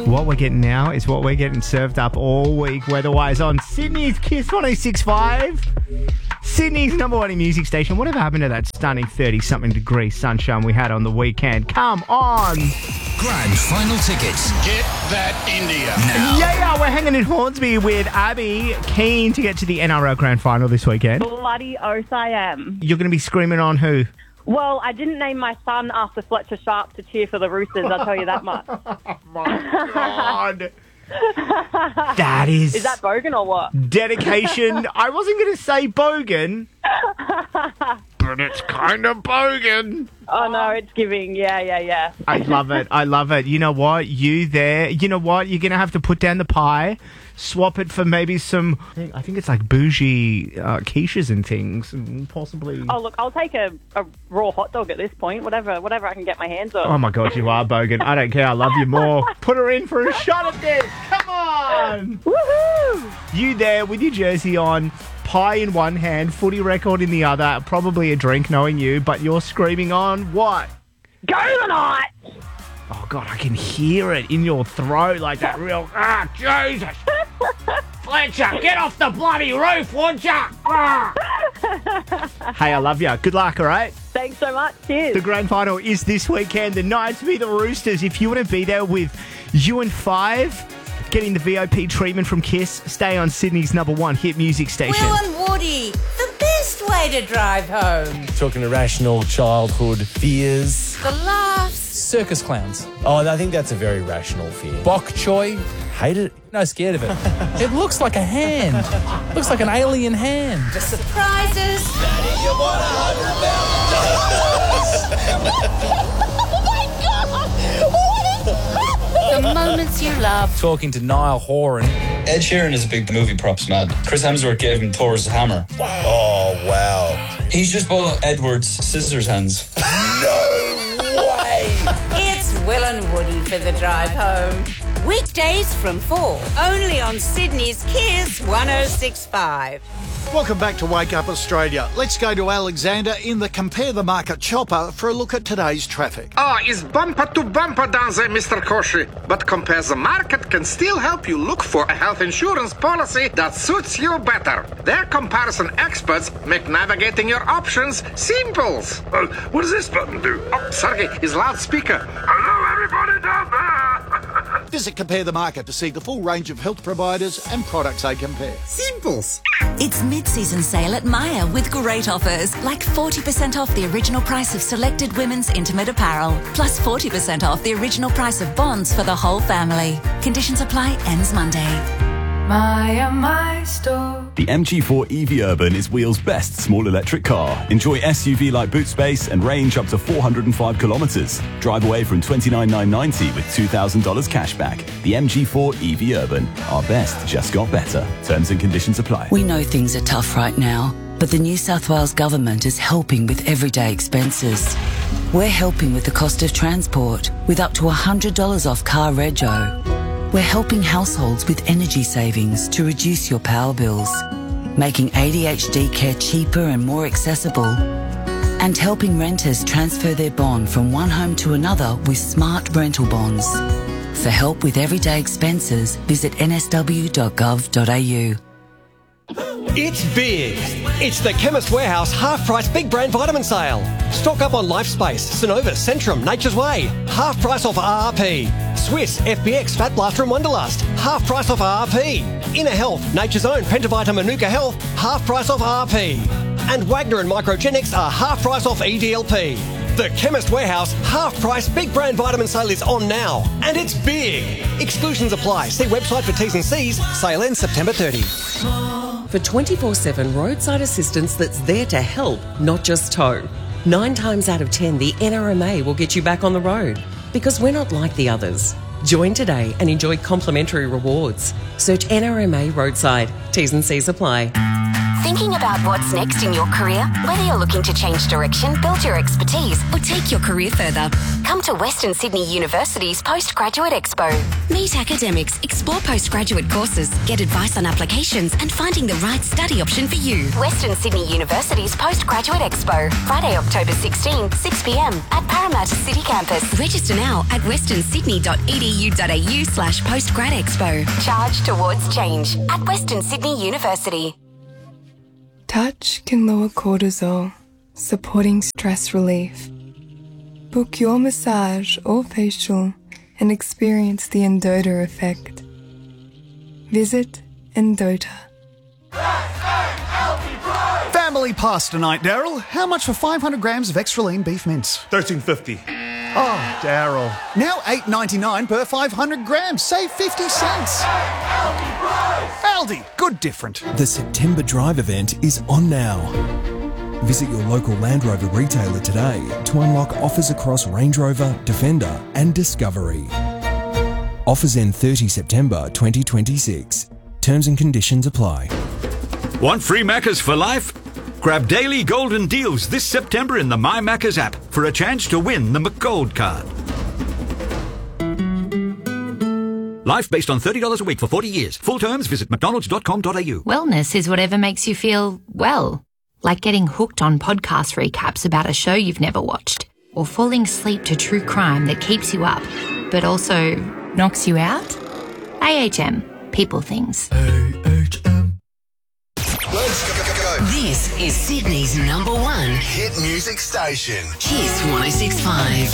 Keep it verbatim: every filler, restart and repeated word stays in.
What we're getting now is what we're getting served up all week weather-wise on Sydney's Kiss one oh six point five. Sydney's number one music station. Whatever happened to that stunning thirty-something degree sunshine we had on the weekend? Come on. Grand final tickets. Get that India. Now. Yeah, yeah, we're hanging in Hornsby with Abby, keen to get to the N R L Grand Final this weekend. Bloody oath I am. You're going to be screaming on who? Well, I didn't name my son after Fletcher Sharp to cheer for the Roosters, I'll tell you that much. Oh, my God. That is... Is that bogan or what? Dedication. I wasn't going to say bogan, but it's kind of bogan. Oh, no, it's giving. Yeah, yeah, yeah. I love it. I love it. You know what? You there. You know what? You're going to have to put down the pie, swap it for maybe some, I think, I think it's like bougie uh, quiches and things, and possibly... Oh, look, I'll take a, a raw hot dog at this point, whatever whatever I can get my hands on. Oh, my God, you are bogan. I don't care. I love you more. Put her in for a shot at this. Come on. Woohoo! You there with your jersey on, pie in one hand, footy record in the other, probably a drink knowing you, but you're screaming on what? Go the Knights! Oh, God, I can hear it in your throat like that real... Ah, Jesus! Fletcher, get off the bloody roof, would ya? Ah. Hey, I love you. Good luck, all right? Thanks so much. Cheers. The grand final is this weekend. The Knights beat the Roosters. If you want to be there with you and Five, getting the V I P treatment from Kiss, stay on Sydney's number one hit music station. Will and Woody, the best way to drive home. Talking irrational childhood fears. The laughs. Circus clowns. Oh, I think that's a very rational fear. Bok choy. Hate it. No, scared of it. It looks like a hand. Looks like an alien hand. The surprises. Daddy, you want a hundred The moments you love. Talking to Niall Horan. Ed Sheeran is a big movie props man. Chris Hemsworth gave him Thor's hammer. Oh, wow. He's just bought Edward's scissors hands. No way. It's Will and Woody for the drive home. Weekdays from four, only on Sydney's Kiss one oh six point five. Welcome back to Wake Up Australia. Let's go to Alexander in the Compare the Market chopper for a look at today's traffic. Ah, it's bumper to bumper down there, Mister Koshi. But Compare the Market can still help you look for a health insurance policy that suits you better. Their comparison experts make navigating your options simple. Uh, what does this button do? Oh, Sergey, his loudspeaker. Hello, everybody down there. Visit Compare the Market to see the full range of health providers and products they compare. Simples. It's mid-season sale at Myer with great offers, like forty percent off the original price of selected women's intimate apparel, plus forty percent off the original price of bonds for the whole family. Conditions apply, ends Monday. Myer, my store. The M G four E V Urban is Wheel's best small electric car. Enjoy S U V-like boot space and range up to four hundred five kilometres. Drive away from twenty-nine thousand nine hundred ninety with two thousand dollars cash back. The M G four E V Urban. Our best just got better. Terms and conditions apply. We know things are tough right now, but the New South Wales Government is helping with everyday expenses. We're helping with the cost of transport with up to one hundred dollars off car rego. We're helping households with energy savings to reduce your power bills, making A D H D care cheaper and more accessible, and helping renters transfer their bond from one home to another with smart rental bonds. For help with everyday expenses, visit n s w dot gov dot a u. It's big. It's the Chemist Warehouse half-price big brand vitamin sale. Stock up on Lifespace, Synovus, Centrum, Nature's Way. Half price off R R P. Swiss, F B X, Fat Blaster and Wonderlust. Half price off R R P. Inner Health, Nature's Own, Pentavita Manuka Health. Half price off R R P. And Wagner and Microgenics are half price off E D L P. The Chemist Warehouse half-price big brand vitamin sale is on now. And it's big. Exclusions apply. See website for T's and C's. Sale ends September thirtieth. For twenty-four seven roadside assistance that's there to help, not just tow. Nine times out of ten, the N R M A will get you back on the road. Because we're not like the others. Join today and enjoy complimentary rewards. Search N R M A Roadside. T's and C's apply. Thinking about what's next in your career? Whether you're looking to change direction, build your expertise, or take your career further, come to Western Sydney University's Postgraduate Expo. Meet academics, explore postgraduate courses, get advice on applications, and finding the right study option for you. Western Sydney University's Postgraduate Expo, Friday, October sixteenth, six p m at Parramatta City Campus. Register now at westernsydney.edu.au slash postgradexpo. Charge towards change at Western Sydney University. Touch can lower cortisol, supporting stress relief. Book your massage or facial and experience the Endota effect. Visit Endota. Family pasta night, Daryl. How much for five hundred grams of extra lean beef mince? thirteen fifty. Oh, Daryl. Now eight ninety-nine per five hundred grams. Save fifty cents. Aldi, good different. The September Drive event is on now. Visit your local Land Rover retailer today to unlock offers across Range Rover, Defender and Discovery. Offers end thirtieth September twenty twenty-six. Terms and conditions apply. Want free Maccas for life? Grab daily golden deals this September in the My Maccas app for a chance to win the McGold card. Life based on thirty dollars a week for forty years. Full terms, visit mcdonalds dot com dot a u. Wellness is whatever makes you feel well. Like getting hooked on podcast recaps about a show you've never watched. Or falling asleep to true crime that keeps you up, but also knocks you out. A H M. People things. Let's go, go, go. This is Sydney's number one hit music station. Kiss one oh six point five.